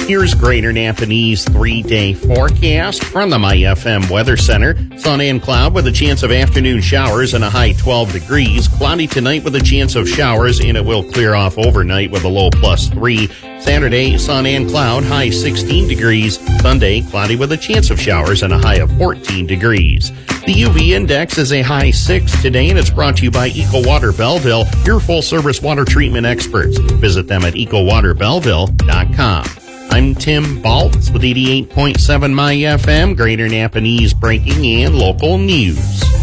Here's Greater Napanese 3-day forecast from the MyFM Weather Center. Sun and cloud with a chance of afternoon showers and a high 12 degrees. Cloudy tonight with a chance of showers, and it will clear off overnight with a low +3. Saturday, sun and cloud, high 16 degrees. Sunday, cloudy with a chance of showers and a high of 14 degrees. The UV index is a high 6 today, and it's brought to you by EcoWater Belleville, your full-service water treatment experts. Visit them at ecowaterbelleville.com. I'm Tim Baltz with 88.7 MyFM, Greater Napanese breaking and local news.